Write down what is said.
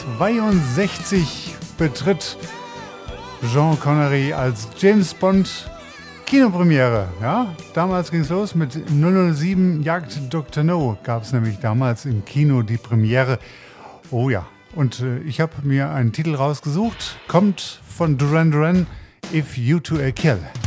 1962 betritt Sean Connery als James Bond Kinopremiere. Ja, damals ging es los mit 007 Jagd Dr. No. Gab es nämlich damals im Kino die Premiere. Oh ja, und ich habe mir einen Titel rausgesucht. Kommt von Duran Duran, If You to a Kill.